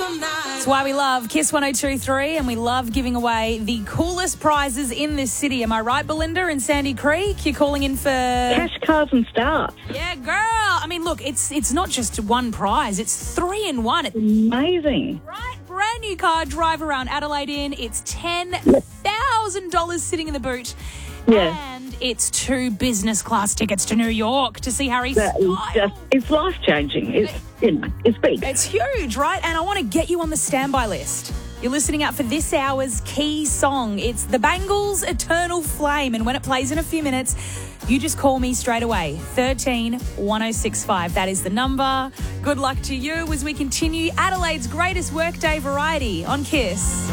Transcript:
That's why we love Kiss 102.3 and we love giving away the coolest prizes in this city. Am I right, Belinda, in Sandy Creek? You're calling in for... Cash, cars and stars. Yeah, girl. I mean, look, it's not just one prize. It's 3 in 1. Amazing. Right? Brand new car, drive around Adelaide in. It's $10,000 sitting in the boot. Yeah. And it's 2 business class tickets to New York to see Harry That is Styles. it's life-changing. It's big. It's huge, right? And I want to get you on the standby list. You're listening out for this hour's key song. It's the Bangles' Eternal Flame. And when it plays in a few minutes, you just call me straight away. 13 1065. That is the number. Good luck to you as we continue Adelaide's greatest workday variety on Kiss.